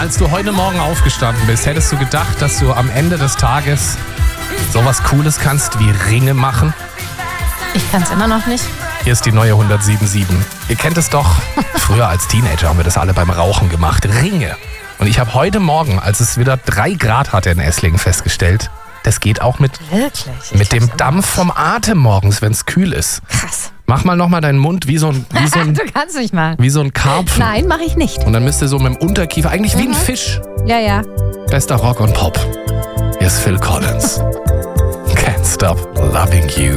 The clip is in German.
Als du heute Morgen aufgestanden bist, hättest du gedacht, dass du am Ende des Tages sowas Cooles kannst wie Ringe machen? Ich kann es immer noch nicht. Hier ist die neue 107.7. Ihr kennt es doch. Früher als Teenager haben wir das alle beim Rauchen gemacht. Ringe. Und ich habe heute Morgen, als es wieder 3 Grad hatte in Esslingen, festgestellt, das geht auch mit dem Dampf vom Atem morgens, wenn es kühl ist. Krass. Mach mal nochmal deinen Mund wie so ein Du kannst nicht mal. wie so ein Karpfen. Nein, mache ich nicht. Und dann müsst ihr so mit dem Unterkiefer, eigentlich wie ein Fisch. Ja. Bester Rock und Pop. Hier ist Phil Collins. Can't stop loving you.